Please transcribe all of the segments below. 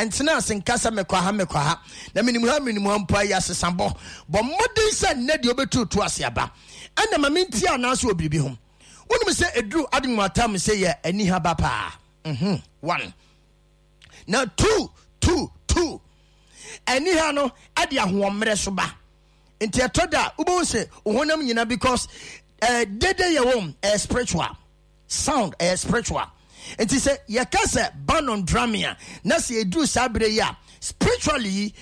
entena senkasa mekwaha na minimu mpa ya sesambo bo modern say na de obetu to asiaba ana mamenti anaso obibi hom wonu say edru adinmu atam say ye ani ha ba pa 1 now 2 ani ha no ade ahomre so ba enti etoda ubo say ohonam nyina because dede ye wom spiritual sound spiritual enti say ye ka say banon dramia na say edru sabre ya spiritually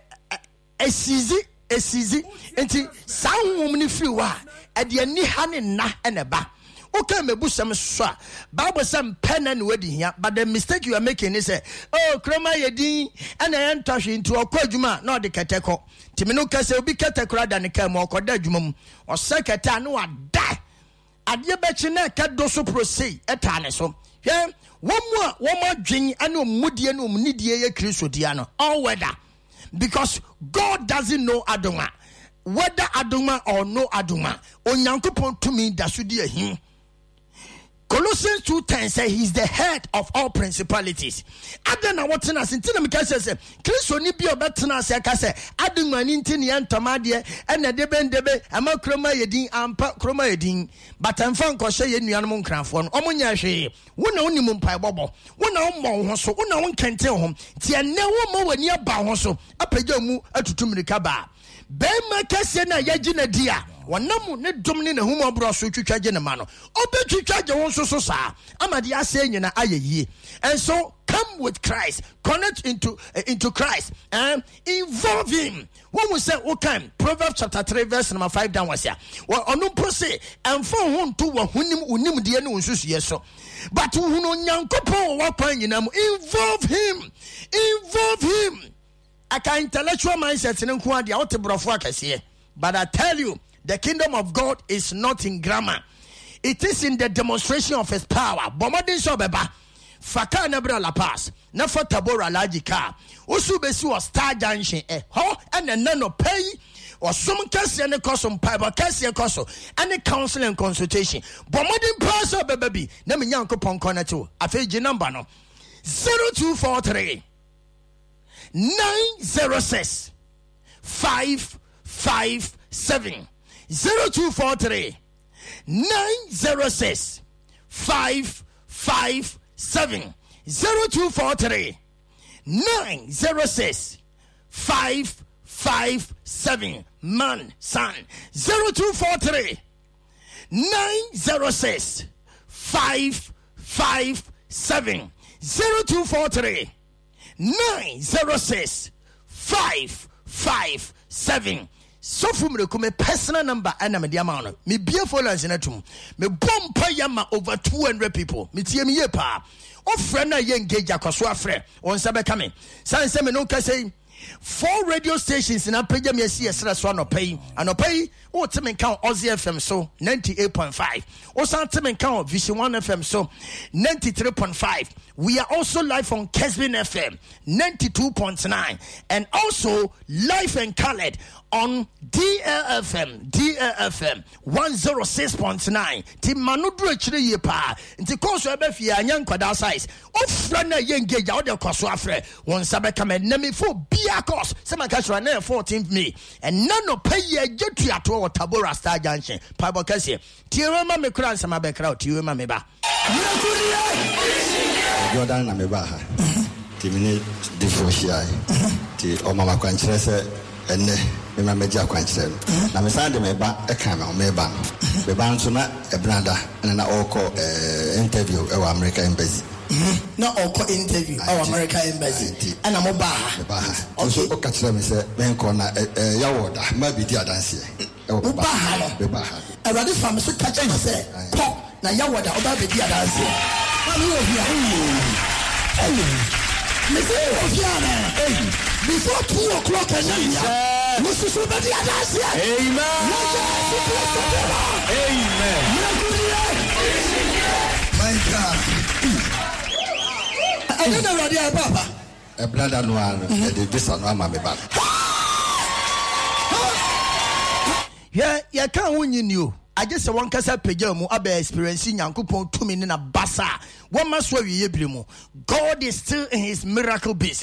esizi enti sawum ni free wa ade ani ha ne na eneba okay mebusam so Bible say pen and wedi here but the mistake you are making is oh kroma yedin and entahwe into okwadwuma na ode keteko timi no kase obi ketekora da ne kam okoda adwuma mu o seketa na wada ade bechi na kedo so prosei eta ne so hwe womu adwen ane omudie na omnidie ye Kristo dia no all weather because God doesn't know adoma whether adoma or no adoma onyankopon tumi dasudi ahim Colossians 2:10 says he's the head of all principalities. Adena watena sintina mekase say Kristo ni bi obetena se ka say aduma ni ntini entomade ena debe ama kroma yedin ampa kroma yedin but amfa nkɔhye ye nuanom nkranfo no omunya hwe wona wonimu mpai bobo wona womɔ ho so wona wonkente ho ti ene wo ma wani aba ho so apagya mu atutumrika ba bema kase na yagina dia wanamu ne dom ne na humo bro so twitwaje ne ma no obetwitwaje won so saa amade ase nyina ayeye and so come with Christ connect into Christ and involve him when we say okay Proverbs chapter 3 verse number 5 down was here well onu prose emfo ho nto wa hunim unim de ne wonsusuye so but hunu nyankopon wa kwan nyina mu involve him aka intellectual mindset ne nko ade a wote brofo akase but I tell you the kingdom of God is not in grammar. It is in the demonstration of his power. Bomodin sobeba. Faka nebra la pass. Nefa tabora lajika. Usu besi was star junction. Ho and a nano pay. Or some kasi and a custom pipe or kasi and coso. And a counsel and consultation. Bomodin pass or baby. Name yanko pon corner too. I feel your number no. 0243 906 557 0243 906 557 0243 906 557 man son 0243 906 557 0243 906 557 so from the personal number and I'm the amount me be followers in a tomb me bomb yama over 200 people me tie me yepa o friend na ye engage akoso afre on sabe coming say me no ka say 4 radio stations in apagya me see esra so anopay o temen kan Ozi FM so 98.5 o san temen kan Vision 1 FM so 93.5 we are also live on Kesbin FM 92.9 and also live and colored on DLFM 106.9 ti manudro chire ye pa nti koso ebe fie anyan kwada size o fra na ye engage o de koso afre won sabe come na me fo bia course se man ka na 14th May and none of pay ye getu ato Tabora Star Junction Bible kase ti ma me kran sama be kra ti ma me ba Jordan na me ba ha ti mini defoshia ti o mama kwanchire se enne me ma meja kwanchire na me sande me ba e kan me ba nso na ebranda na oko interview e wa American embassy na oko interview our American embassy ana mo ba ha also o ka kire me se men ko na ya woda ma bi di adanse e wo ba ha e ready for me so ka kire se ko na ya woda o ba be di adanse ma mi o bia me say o bia na before 2 o'clock and amen. My God. I don't know what you are, Papa. A brother no one, this one, I'm a back. Yeah, you can't win you. I just want to say, Pejamu, Abe experiencing Yankupon 2 minutes in a bassa. One must wear you. God is still in his miracle business.